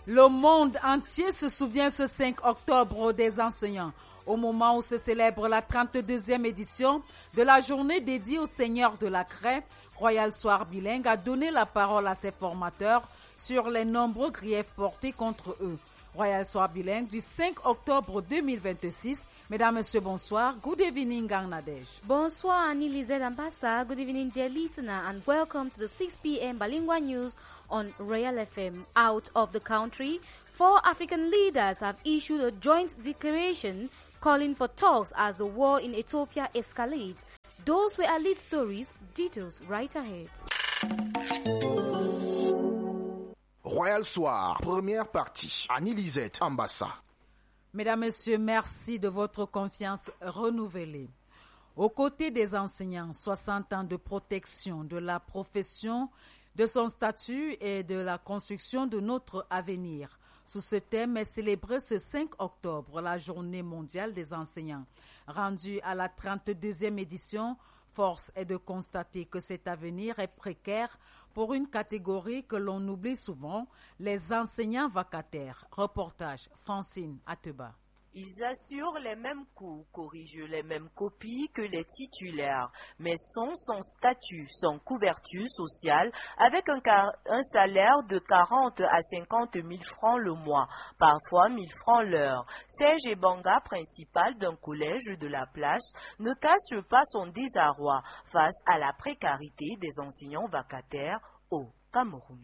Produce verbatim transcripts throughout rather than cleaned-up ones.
Le monde entier se souvient ce cinq octobre des enseignants, au moment où se célèbre la trente-deuxième édition de la journée dédiée au Seigneur de la Craie. Royal Soir Bilingue a donné la parole à ses formateurs sur les nombreux griefs portés contre eux. Royal Soir Bilingue du cinq octobre deux mille vingt-six. Mesdames, Messieurs, bonsoir. Good evening, Gang Nadej. Bonsoir, Annie Lizette Ambassa. Good evening, dear listener, and welcome to the six p m Bilingual News on Royal F M. Out of the country, four African leaders have issued a joint declaration calling for talks as the war in Ethiopia escalates. Those were our lead stories. Details right ahead. Royal Soir, première partie. Annie Lizette Ambassa. Mesdames, Messieurs, merci de votre confiance renouvelée. Aux côtés des enseignants, soixante ans de protection de la profession, de son statut et de la construction de notre avenir. Sous ce thème est célébrée ce cinq octobre la Journée mondiale des enseignants. Rendue à la trente-deuxième édition, force est de constater que cet avenir est précaire pour une catégorie que l'on oublie souvent, les enseignants vacataires. Reportage Francine Ateba. Ils assurent les mêmes cours, corrigent les mêmes copies que les titulaires, mais sont son statut, son couverture sociale, avec un, un salaire de quarante à cinquante mille francs le mois, parfois mille francs l'heure. Serge Ebanga, principal d'un collège de la Place, ne cache pas son désarroi face à la précarité des enseignants vacataires au Cameroun.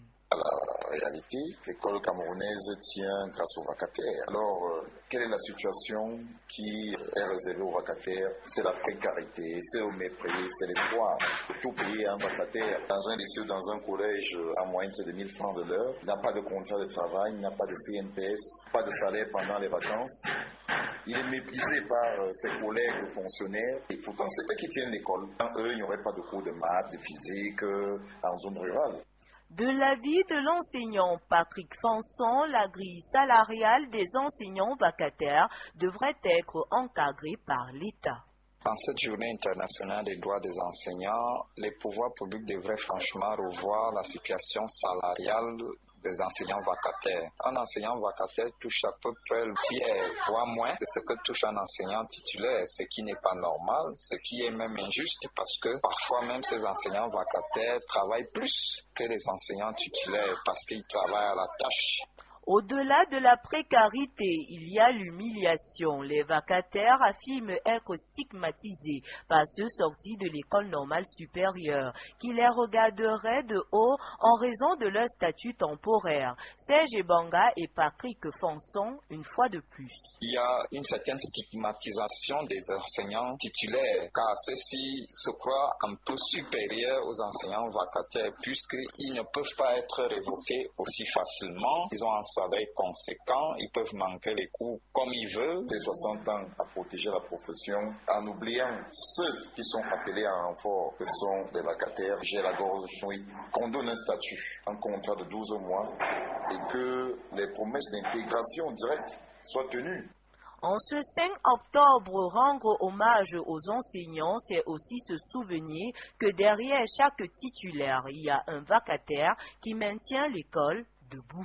La réalité, l'école camerounaise tient grâce aux vacataires. Alors, euh, quelle est la situation qui est réservée aux vacataires? C'est la précarité, c'est au mépris, c'est l'espoir. Tout payer un vacataire dans un lycée, dans un collège, en moyenne c'est de mille francs de l'heure. Il n'a pas de contrat de travail, il n'a pas de C N P S, pas de salaire pendant les vacances. Il est méprisé par euh, ses collègues fonctionnaires. Et pourtant, c'est eux qui tiennent l'école. Sans eux, il n'y aurait pas de cours de maths, de physique euh, en zone rurale. De l'avis de l'enseignant Patrick Fanson, la grille salariale des enseignants vacataires devrait être encadrée par l'État. En cette journée internationale des droits des enseignants, les pouvoirs publics devraient franchement revoir la situation salariale des enseignants vacataires. Un enseignant vacataire touche à peu près le tiers, voire moins de ce que touche un enseignant titulaire, ce qui n'est pas normal, ce qui est même injuste parce que parfois même ces enseignants vacataires travaillent plus que les enseignants titulaires parce qu'ils travaillent à la tâche. Au-delà de la précarité, il y a l'humiliation. Les vacataires affirment être stigmatisés par ceux sortis de l'école normale supérieure, qui les regarderaient de haut en raison de leur statut temporaire. Serge Ebanga et Patrick Fanson, une fois de plus. Il y a une certaine stigmatisation des enseignants titulaires, car ceux-ci se croient un peu supérieurs aux enseignants vacataires, puisqu'ils ne peuvent pas être révoqués aussi facilement. Ils ont un salaire conséquent, ils peuvent manquer les cours comme ils veulent. C'est soixante ans à protéger la profession, en oubliant ceux qui sont appelés à renfort, que sont des vacataires. J'ai la gorge, oui, qu'on donne un statut, un contrat de douze mois, et que les promesses d'intégration directe soient tenues. En ce cinq octobre, rendre hommage aux enseignants, c'est aussi se souvenir que derrière chaque titulaire, il y a un vacataire qui maintient l'école debout.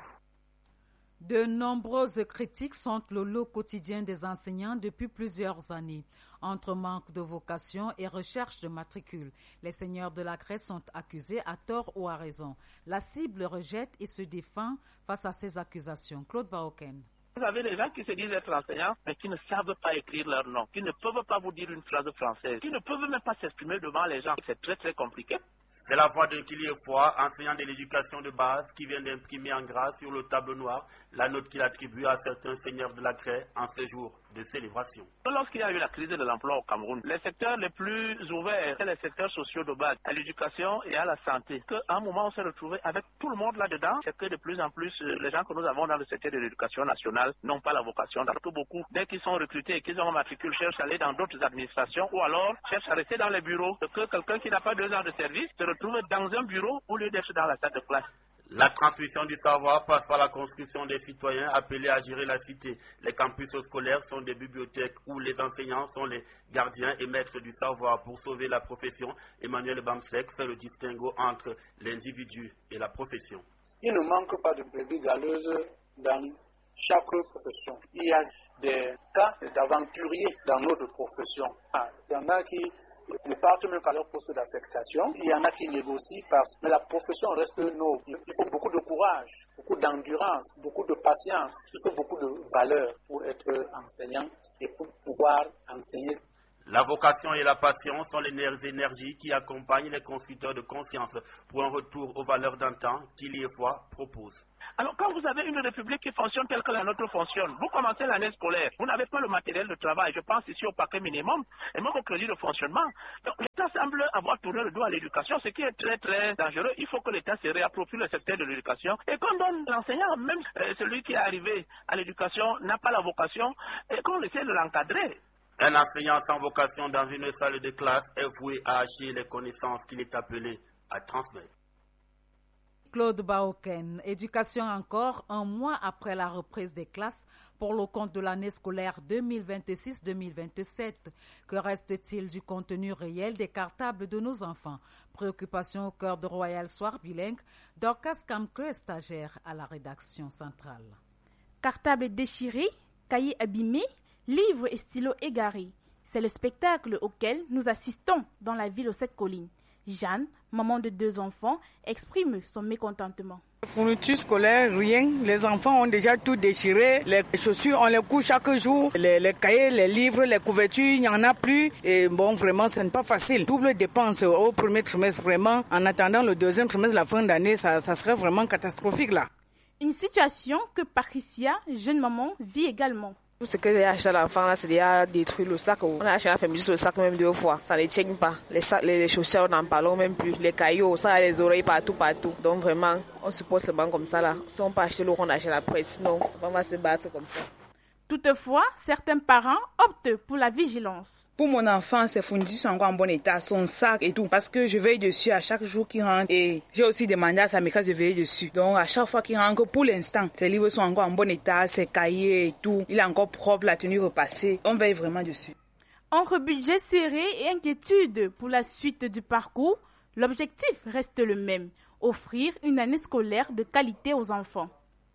De nombreuses critiques sont le lot quotidien des enseignants depuis plusieurs années. Entre manque de vocation et recherche de matricule, les seigneurs de la Craie sont accusés à tort ou à raison. La cible rejette et se défend face à ces accusations. Claude Baoken. Vous avez des gens qui se disent être enseignants, mais qui ne savent pas écrire leur nom, qui ne peuvent pas vous dire une phrase française, qui ne peuvent même pas s'exprimer devant les gens. C'est très très compliqué. C'est la voix d'un Kiliefoy, enseignant de l'éducation de base, qui vient d'imprimer en gras sur le tableau noir la note qu'il attribue à certains seigneurs de la Craie en ce jour de célébration. Lorsqu'il y a eu la crise de l'emploi au Cameroun, les secteurs les plus ouverts, c'est les secteurs sociaux de base, à l'éducation et à la santé. Qu'à un moment, on s'est retrouvé avec tout le monde là-dedans. C'est que de plus en plus, les gens que nous avons dans le secteur de l'éducation nationale n'ont pas la vocation. Alors que beaucoup, dès qu'ils sont recrutés et qu'ils ont un matricule, cherchent à aller dans d'autres administrations ou alors cherchent à rester dans les bureaux. Que quelqu'un qui n'a pas deux ans de service se retrouve dans un bureau au lieu d'être dans la salle de classe. La transmission du savoir passe par la construction des citoyens appelés à gérer la cité. Les campus scolaires sont des bibliothèques où les enseignants sont les gardiens et maîtres du savoir. Pour sauver la profession, Emmanuel Bamsek fait le distinguo entre l'individu et la profession. Il ne manque pas de brebis galeuses dans chaque profession. Il y a des cas d'aventuriers dans notre profession. Ah, il y en a qui ne partent même pas leur poste d'affectation. Il y en a qui négocient, parce que la profession reste noble. Il faut beaucoup de courage, beaucoup d'endurance, beaucoup de patience. Il faut beaucoup de valeur pour être enseignant et pour pouvoir enseigner. La vocation et la passion sont les énergies qui accompagnent les constructeurs de conscience pour un retour aux valeurs d'antan qu'ils y voient proposent. Alors, quand vous avez une république qui fonctionne telle que la nôtre fonctionne, vous commencez l'année scolaire, vous n'avez pas le matériel de travail, je pense ici au paquet minimum, et même au crédit de fonctionnement. Donc, l'État semble avoir tourné le dos à l'éducation, ce qui est très très dangereux. Il faut que l'État se réapproprie le secteur de l'éducation et qu'on donne l'enseignant, même euh, celui qui est arrivé à l'éducation n'a pas la vocation, et qu'on essaie de l'encadrer. Un enseignant sans vocation dans une salle de classe est voué à hacher les connaissances qu'il est appelé à transmettre. Claude Baoken, éducation encore, un mois après la reprise des classes pour le compte de l'année scolaire deux mille vingt-six deux mille vingt-sept. Que reste-t-il du contenu réel des cartables de nos enfants? Préoccupation au cœur de Royal Soir bilingue, Dorcas Kamke, stagiaire à la rédaction centrale. Cartables déchirés, cahiers abîmés, livres et stylos égarés. C'est le spectacle auquel nous assistons dans la ville aux sept collines. Jeanne, maman de deux enfants, exprime son mécontentement. Fourniture scolaire, rien. Les enfants ont déjà tout déchiré. Les chaussures, on les couche chaque jour. Les, les cahiers, les livres, les couvertures, il n'y en a plus. Et bon, vraiment, ce n'est pas facile. Double dépense au premier trimestre, vraiment. En attendant le deuxième trimestre, la fin d'année, ça, ça serait vraiment catastrophique là. Une situation que Patricia, jeune maman, vit également. Tout ce que j'ai acheté à l'enfant là, c'est déjà détruit le sac. On a acheté la famille le sac même deux fois. Ça ne tient pas. Les, sacs, les, les chaussures, on n'en parle même plus. Les cailloux, ça a les oreilles partout, partout. Donc vraiment, on se pose seulement comme ça là. Si on peut acheter l'eau, on achète la presse. Sinon, on va se battre comme ça. Toutefois, certains parents optent pour la vigilance. Pour mon enfant, ses fournitures sont encore en bon état, son sac et tout. Parce que je veille dessus à chaque jour qu'il rentre. Et j'ai aussi demandé à sa maîtresse de veiller dessus. Donc à chaque fois qu'il rentre, pour l'instant, ses livres sont encore en bon état, ses cahiers et tout. Il est encore propre, la tenue repassée. On veille vraiment dessus. Entre budget serré et inquiétude pour la suite du parcours, l'objectif reste le même. Offrir une année scolaire de qualité aux enfants.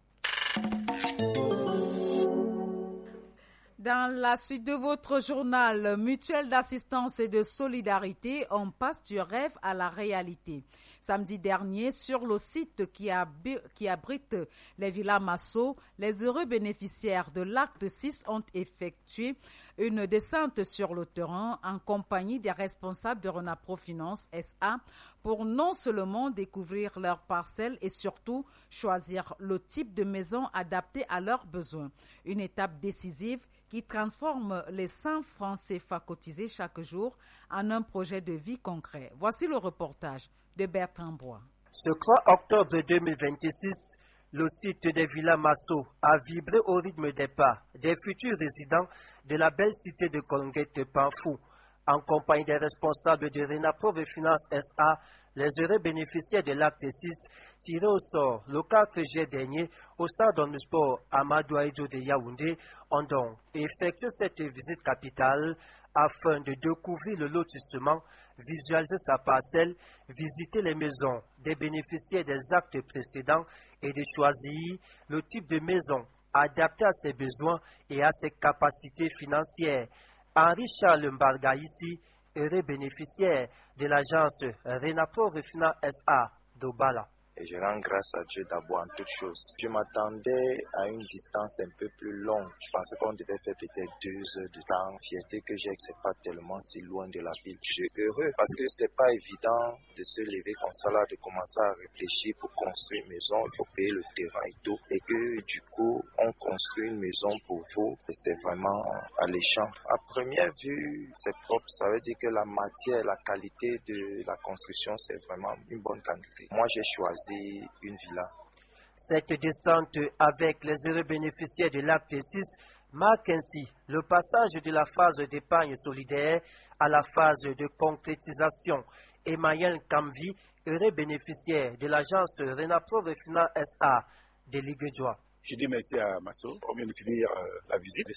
Dans la suite de votre journal, Mutuelle d'assistance et de solidarité, on passe du rêve à la réalité. Samedi dernier, sur le site qui, ab- qui abrite les villas Masso, les heureux bénéficiaires de l'acte six ont effectué une descente sur le terrain en compagnie des responsables de Renapro Finance S A pour non seulement découvrir leurs parcelles et surtout choisir le type de maison adapté à leurs besoins. Une étape décisive qui transforme les cent francs C F A cotisés chaque jour en un projet de vie concret. Voici le reportage de Bertrand Bois. Ce trois octobre deux mille vingt-six, le site des villas Masso a vibré au rythme des pas des futurs résidents de la belle cité de Colguette Panfou. En compagnie des responsables de Renapro Finance S A, les heureux bénéficiaires de l'acte six tirés au sort le quatre juillet dernier au stade de sport Amadou Aïdjo de Yaoundé ont donc effectué cette visite capitale afin de découvrir le lotissement, visualiser sa parcelle, visiter les maisons des bénéficiaires des actes précédents et de choisir le type de maison adapté à ses besoins et à ses capacités financières. Henri Charles Mbarga ici, heureux bénéficiaire de l'agence Renapro Finance S A d'Obala. Et je rends grâce à Dieu d'abord en toutes choses. Je m'attendais à une distance un peu plus longue. Je pensais qu'on devait faire peut-être deux heures de temps. Fierté que j'ai que c'est pas tellement si loin de la ville. Je suis heureux parce que c'est pas évident de se lever comme ça là, de commencer à réfléchir pour construire une maison. Il faut payer le terrain et tout. Et que du coup, on construit une maison pour vous. Et c'est vraiment alléchant. À première vue, c'est propre. Ça veut dire que la matière, la qualité de la construction, c'est vraiment une bonne qualité. Moi, j'ai choisi une villa. Cette descente avec les heureux bénéficiaires de l'acte six marque ainsi le passage de la phase d'épargne solidaire à la phase de concrétisation. Emmanuel Kamvi, heureux bénéficiaire de l'agence Renapro Finance S A de Liguejoie. Je dis merci à Masso. On vient de finir euh, la visite.